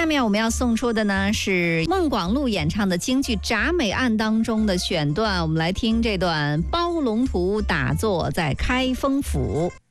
下面我们要送出的呢是孟广禄演唱的京剧《铡美案》当中的选段，我们来听这段包龙图打坐在开封府。